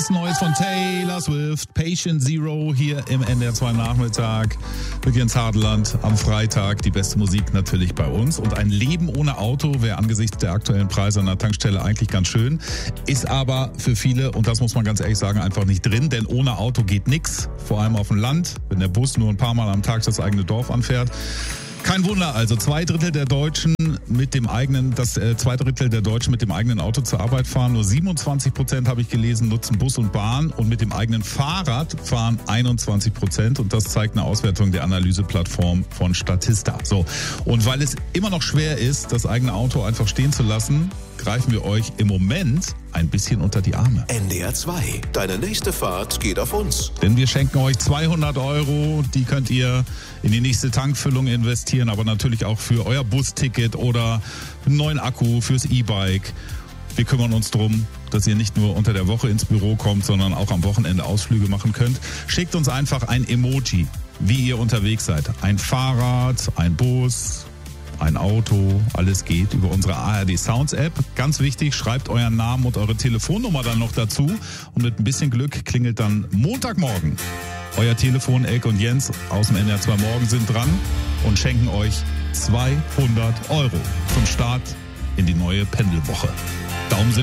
Neues von Taylor Swift, Patient Zero hier im NDR 2 Nachmittag mit Jens Hardeland am Freitag. Die beste Musik natürlich bei uns. Und ein Leben ohne Auto wäre angesichts der aktuellen Preise an der Tankstelle eigentlich ganz schön. Ist aber für viele, und das muss man ganz ehrlich sagen, einfach nicht drin. Denn ohne Auto geht nichts, vor allem auf dem Land, wenn der Bus nur ein paar Mal am Tag das eigene Dorf anfährt. Kein Wunder, also 2/3 der Deutschen mit dem eigenen Auto zur Arbeit fahren. Nur 27% habe ich gelesen, nutzen Bus und Bahn, und mit dem eigenen Fahrrad fahren 21%, und das zeigt eine Auswertung der Analyseplattform von Statista. So, und weil es immer noch schwer ist, das eigene Auto einfach stehen zu lassen, greifen wir euch im Moment ein bisschen unter die Arme. NDR 2, deine nächste Fahrt geht auf uns. Denn wir schenken euch 200 €, die könnt ihr in die nächste Tankfüllung investieren, aber natürlich auch für euer Busticket oder einen neuen Akku fürs E-Bike. Wir kümmern uns darum, dass ihr nicht nur unter der Woche ins Büro kommt, sondern auch am Wochenende Ausflüge machen könnt. Schickt uns einfach ein Emoji, wie ihr unterwegs seid. Ein Fahrrad, ein Bus, ein Auto, alles geht über unsere ARD Sounds App. Ganz wichtig, schreibt euren Namen und eure Telefonnummer dann noch dazu. Und mit ein bisschen Glück klingelt dann Montagmorgen euer Telefon. Elke und Jens aus dem NDR 2 Morgen sind dran und schenken euch 200 € zum Start in die neue Pendelwoche. Daumen sind